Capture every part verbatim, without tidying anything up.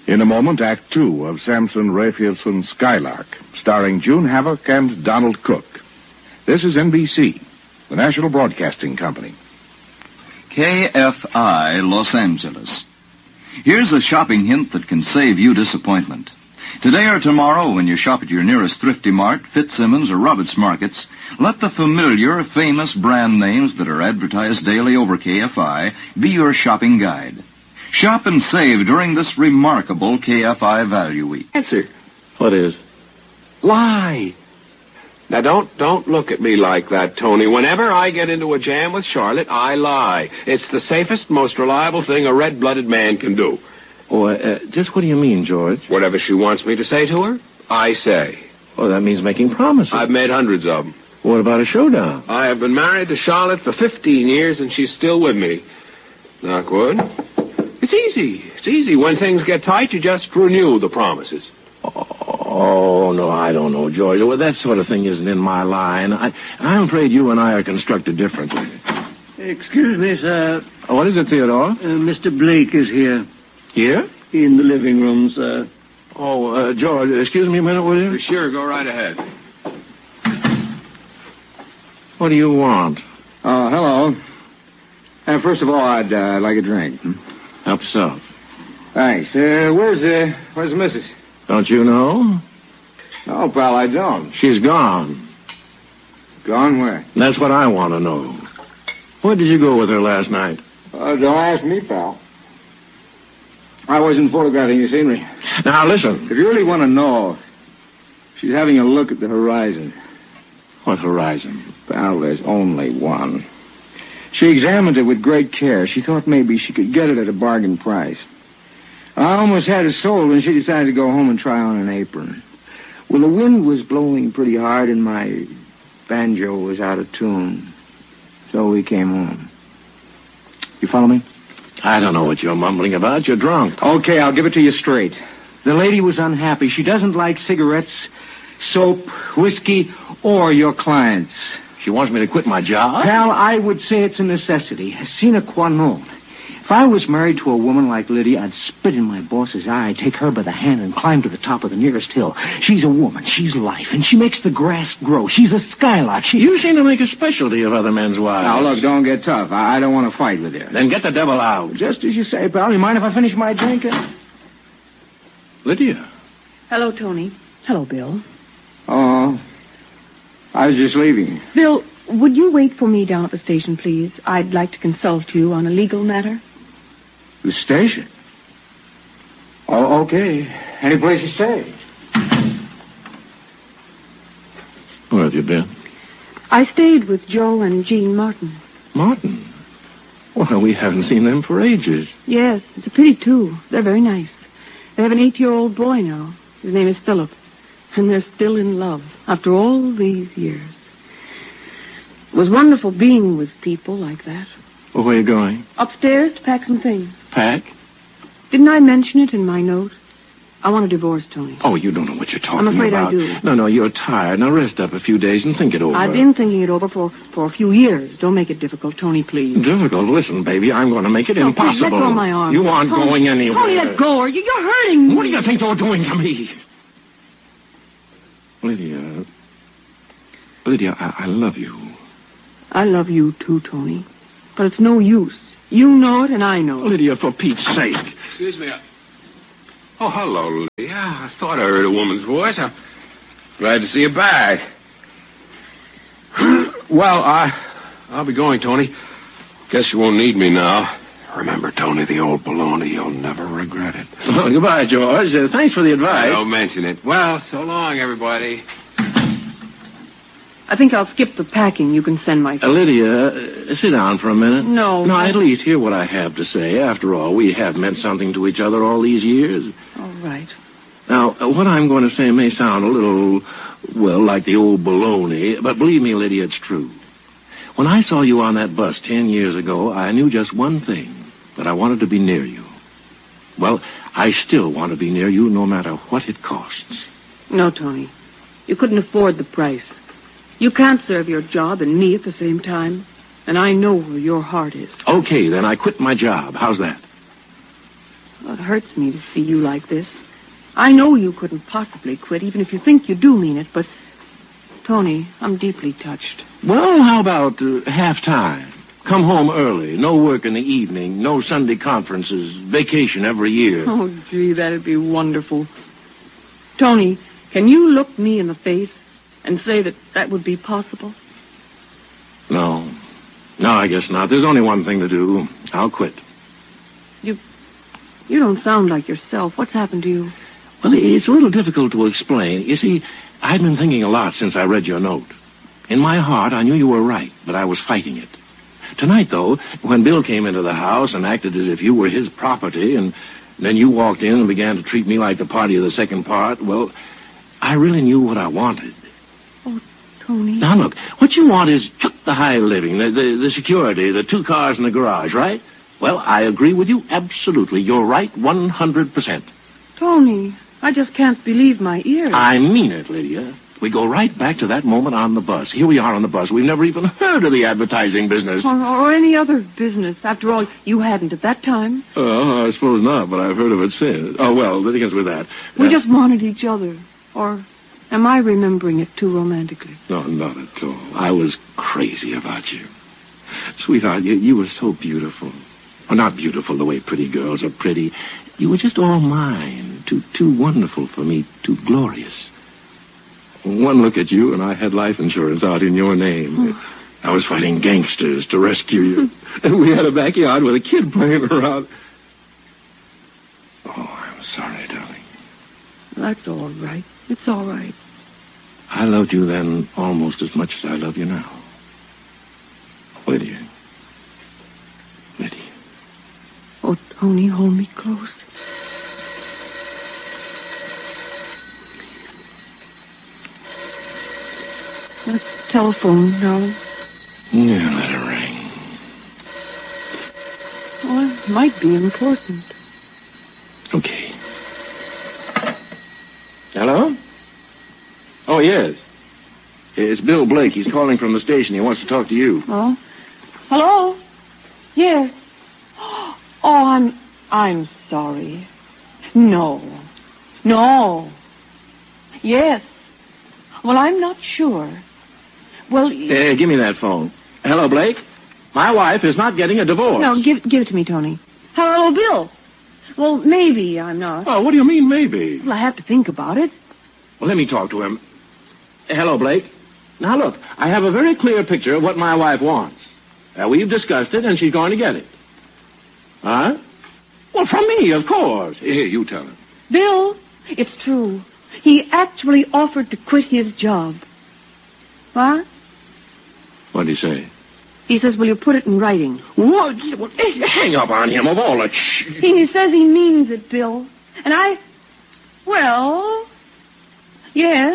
In a moment, Act Two of Samson Raphaelson's Skylark, starring June Havoc and Donald Cook. This is N B C, the National Broadcasting Company. K F I, Los Angeles. Here's a shopping hint that can save you disappointment. Today or tomorrow, when you shop at your nearest Thrifty Mart, Fitzsimmons, or Roberts Markets, let the familiar, famous brand names that are advertised daily over K F I be your shopping guide. Shop and save during this remarkable K F I Value Week. Answer. What is? Lie. Now, don't don't look at me like that, Tony. Whenever I get into a jam with Charlotte, I lie. It's the safest, most reliable thing a red-blooded man can do. Oh, uh, just what do you mean, George? Whatever she wants me to say to her, I say. Oh, that means making promises. I've made hundreds of them. What about a showdown? I have been married to Charlotte for fifteen years, and she's still with me. Knock wood. It's easy. It's easy. When things get tight, you just renew the promises. Oh, no, I don't know, George. Well, that sort of thing isn't in my line. I, I'm afraid you and I are constructed differently. Excuse me, sir. Oh, what is it, Theodore? Uh, Mister Blake is here. Here? In the living room, sir. Oh, uh, George, excuse me a minute, will you? Sure, go right ahead. What do you want? Oh, hello. Uh, first of all, I'd uh, like a drink. Hmm? Help yourself. Thanks. Uh, where's, uh, where's the missus? Don't you know? No, pal, I don't. She's gone. Gone where? That's what I want to know. Where did you go with her last night? Uh, don't ask me, pal. I wasn't photographing the scenery. Now, listen. If you really want to know, she's having a look at the horizon. What horizon? Pal, there's only one. She examined it with great care. She thought maybe she could get it at a bargain price. I almost had it sold when she decided to go home and try on an apron. Well, the wind was blowing pretty hard and my banjo was out of tune. So we came home. You follow me? I don't know what you're mumbling about. You're drunk. Okay, I'll give it to you straight. The lady was unhappy. She doesn't like cigarettes, soap, whiskey, or your clients. She wants me to quit my job? Pal, I would say it's a necessity. Sine qua non. If I was married to a woman like Lydia, I'd spit in my boss's eye, take her by the hand, and climb to the top of the nearest hill. She's a woman. She's life. And she makes the grass grow. She's a skylark. She... You seem to make a specialty of other men's wives. Now, look, don't get tough. I, I don't want to fight with you. Then get the devil out. Just as you say, pal. You mind if I finish my drink? Lydia. Hello, Tony. Hello, Bill. Oh, I was just leaving. Bill, would you wait for me down at the station, please? I'd like to consult you on a legal matter. The station? Oh, okay. Any place you say. Where have you been? I stayed with Joe and Jean Martin. Martin? Well, we haven't seen them for ages. Yes, it's a pity, too. They're very nice. They have an eight-year-old boy now. His name is Philip. And they're still in love after all these years. It was wonderful being with people like that. Well, where are you going? Upstairs to pack some things. Pack? Didn't I mention it in my note? I want a divorce, Tony. Oh, you don't know what you're talking about. I'm afraid about. I do. No, no, you're tired. Now rest up a few days and think it over. I've been thinking it over for, for a few years. Don't make it difficult, Tony, please. Difficult? Listen, baby, I'm going to make it no, impossible. Please, let go of my arm. You aren't Tony, going anywhere. Tony, let go, or you- you're hurting me. What do you think you're doing to me? Lydia... Lydia, I, I love you. I love you, too, Tony. But it's no use. You know it, and I know it. Lydia, for Pete's sake. Excuse me. Oh, hello, Lydia. I thought I heard a woman's voice. I'm glad to see you back. Well, I, I'll be going, Tony. Guess you won't need me now. Remember, Tony, the old baloney. You'll never regret it. Well, goodbye, George. Uh, thanks for the advice. Don't mention it. Well, so long, everybody. I think I'll skip the packing. You can send my... Uh, Lydia, uh, sit down for a minute. No. No, at least hear what I have to say. After all, we have meant something to each other all these years. All right. Now, uh, what I'm going to say may sound a little, well, like the old baloney, but believe me, Lydia, it's true. When I saw you on that bus ten years ago, I knew just one thing, that I wanted to be near you. Well, I still want to be near you no matter what it costs. No, Tony. You couldn't afford the price. You can't serve your job and me at the same time. And I know where your heart is. Okay, then I quit my job. How's that? Well, it hurts me to see you like this. I know you couldn't possibly quit, even if you think you do mean it, but... Tony, I'm deeply touched. Well, how about uh, half-time? Come home early, no work in the evening, no Sunday conferences, vacation every year. Oh, gee, that'd be wonderful. Tony, can you look me in the face and say that that would be possible? No. No, I guess not. There's only one thing to do. I'll quit. You... You don't sound like yourself. What's happened to you? Well, it's a little difficult to explain. You see, I've been thinking a lot since I read your note. In my heart, I knew you were right, but I was fighting it. Tonight, though, when Bill came into the house and acted as if you were his property, and then you walked in and began to treat me like the party of the second part, well, I really knew what I wanted. Oh, Tony. Now, look, what you want is just the high living, the, the, the security, the two cars in the garage, right? Well, I agree with you absolutely. You're right one hundred percent. Tony, I just can't believe my ears. I mean it, Lydia. We go right back to that moment on the bus. Here we are on the bus. We've never even heard of the advertising business. Or, or any other business. After all, you hadn't at that time. Oh, I suppose not, but I've heard of it since. Oh, well, the thing is with that. We uh, just wanted each other. Or am I remembering it too romantically? No, not at all. I was crazy about you. Sweetheart, you, you were so beautiful. Well, not beautiful the way pretty girls are pretty. You were just all mine. Too, too wonderful for me. Too glorious. One look at you, and I had life insurance out in your name. Oh. I was fighting gangsters to rescue you. And we had a backyard with a kid playing around. Oh, I'm sorry, darling. That's all right. It's all right. I loved you then almost as much as I love you now. Lydia. Lydia. Oh, Tony, hold me close. Let's telephone, darling. Yeah, let it ring. Well, it might be important. Okay. Hello? Oh, yes. It's Bill Blake. He's calling from the station. He wants to talk to you. Oh? Hello? Yes. Oh, I'm... I'm sorry. No. No. Yes. Well, I'm not sure. Well... Uh, give me that phone. Hello, Blake? My wife is not getting a divorce. No, give, give it to me, Tony. Hello, Bill. Well, maybe I'm not. Oh, what do you mean, maybe? Well, I have to think about it. Well, let me talk to him. Hello, Blake. Now, look, I have a very clear picture of what my wife wants. Uh, we've discussed it, and she's going to get it. Huh? Well, from me, of course. Here, you tell him. Bill, it's true. He actually offered to quit his job. What? What did he say? He says, will you put it in writing? What? What? Hang up on him of all the... He says he means it, Bill. And I... Well... Yeah.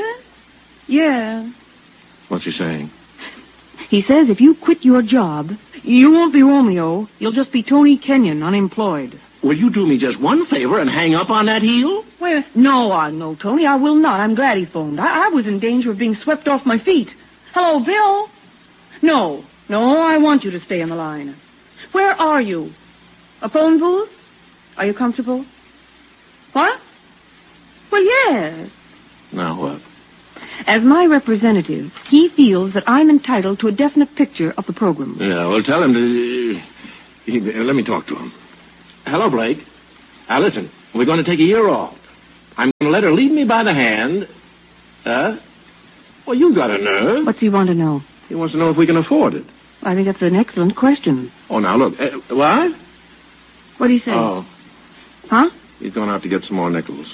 Yeah. What's he saying? He says if you quit your job, you won't be Romeo. You'll just be Tony Kenyon, unemployed. Will you do me just one favor and hang up on that heel? Well, no, I no, Tony, I will not. I'm glad he phoned. I, I was in danger of being swept off my feet. Hello, Bill? No, no, I want you to stay on the line. Where are you? A phone booth? Are you comfortable? What? Well, yes. Now what? As my representative, he feels that I'm entitled to a definite picture of the program. Yeah, well, tell him to... He, let me talk to him. Hello, Blake. Now, listen, we're going to take a year off. I'm going to let her lead me by the hand. Huh? Well, you got a nerve. What's he want to know? He wants to know if we can afford it. I think that's an excellent question. Oh, now, look. Uh, what? What do you say? Oh. Huh? He's going out to get some more nickels.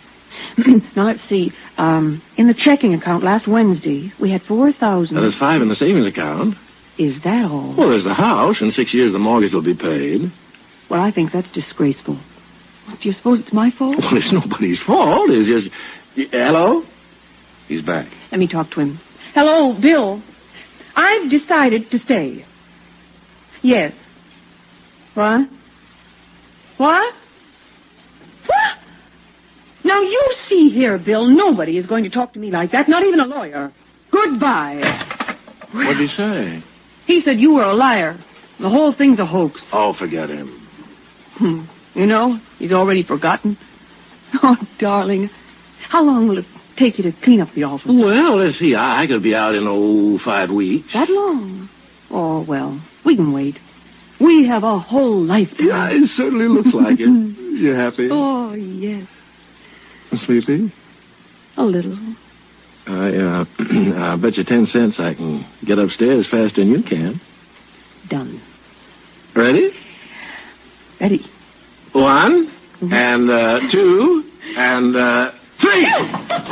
Now, let's see. Um, in the checking account last Wednesday, we had four thousand... Now, there's five in the savings account. Is that all? Well, there's the house. In six years, the mortgage will be paid. Well, I think that's disgraceful. Do you suppose it's my fault? Well, it's nobody's fault. It's just... Hello? He's back. Let me talk to him. Hello, Bill. I've decided to stay. Yes. What? What? What? Now, you see here, Bill, nobody is going to talk to me like that, not even a lawyer. Goodbye. What did he say? He said you were a liar. The whole thing's a hoax. Oh, forget him. Hmm. You know, he's already forgotten. Oh, darling, how long will it take you to clean up the office? Well, let's see. I, I could be out in, oh, five weeks. That long? Oh, well, we can wait. We have a whole lifetime. Yeah, it certainly looks like it. You happy? Oh, yes. Sleepy? A little. I, uh, I bet you ten cents I can get upstairs faster than you can. Done. Ready? Ready. One, and, uh, two, and, uh, three!